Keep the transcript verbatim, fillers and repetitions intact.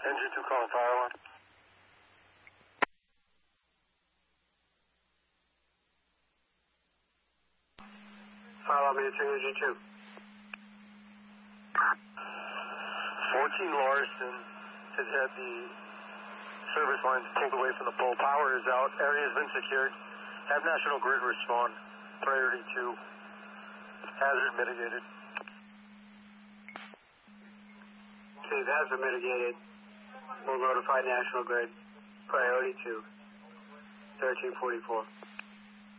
Engine two calling fire alarm. Fire alarm answering engine two. fourteen Larson has had the service lines pulled away from the pole. Power is out. Area has been secured. Have National Grid respond. Priority two. Hazard mitigated. Save hazard mitigated. We'll notify National Grid. Priority two. thirteen forty-four.